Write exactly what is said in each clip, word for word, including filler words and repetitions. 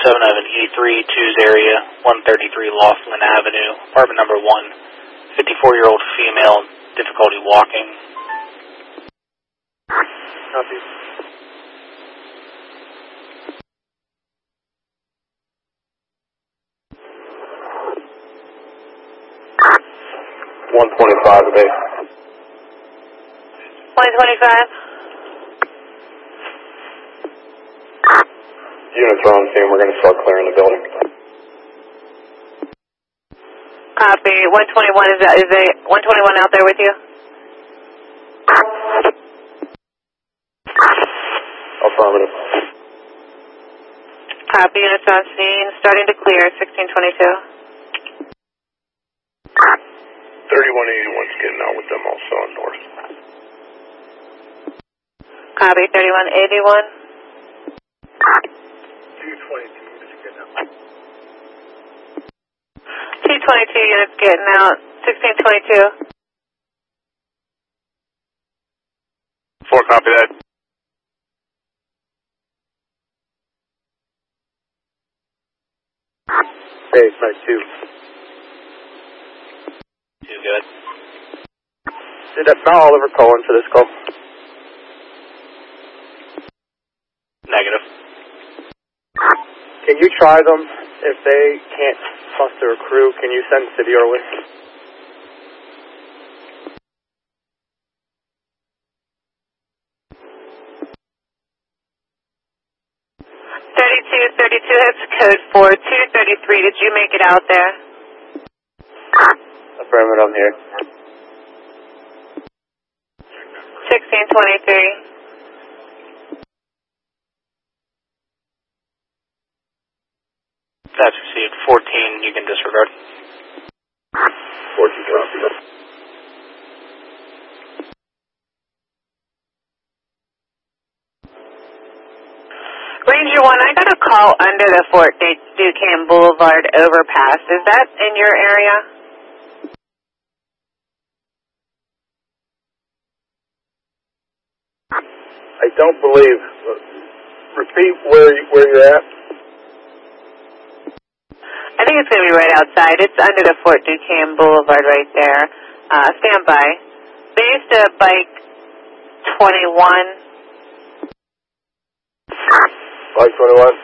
seven of an eighty-three twos area, one thirty-three Laughlin Avenue, apartment number one, fifty-four-year-old female, difficulty walking. Copy. one twenty-five today. one twenty-five. Units are on scene. We're going to start clearing the building. Copy. one twenty-one, is, that, is a one twenty-one out there with you? Affirmative. Copy. Units on scene. Starting to clear. sixteen twenty-two. thirty-one eighty-one's getting out with them also on north. Copy. thirty-one eighty-one. two twenty-two units getting out. two twenty-two units getting out. sixteen twenty-two. Four, copy that. Hey, side two. Two good. Did that not Oliver call in for this call? Negative. Can you try them? If they can't muster a crew, can you send City our way? thirty-two thirty-two, that's code four. two thirty-three, did you make it out there? Affirmative, I'm here. sixteen twenty-three. That's received. fourteen, you can disregard. fourteen, copy. Ranger one, I got a call under the Fort Duquesne Boulevard overpass. Is that in your area? I don't believe. Repeat where you, where you're at. I think it's going to be right outside. It's under the Fort Duquesne Boulevard right there. Uh, stand by. They used to bike twenty-one. Bike twenty-one.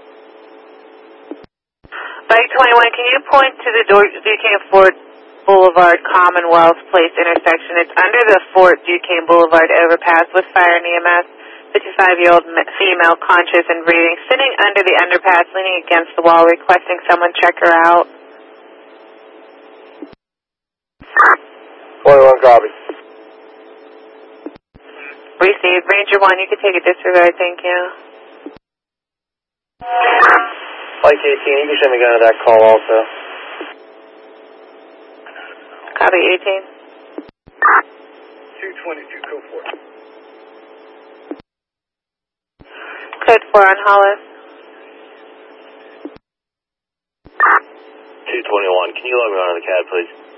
Bike twenty-one, can you point to the Duquesne Fort Boulevard Commonwealth Place intersection? It's under the Fort Duquesne Boulevard overpass with fire and E M S. fifty-five-year-old female, conscious and breathing, sitting under the underpass, leaning against the wall, requesting someone check her out. twenty-one, copy. Received. Ranger one, you can take a disregard, thank you. Mike eighteen, you can send me down to that call also. Copy eighteen. two twenty-two, code four. Code four on Hollis. two twenty-one, can you log me on to the C A D, please?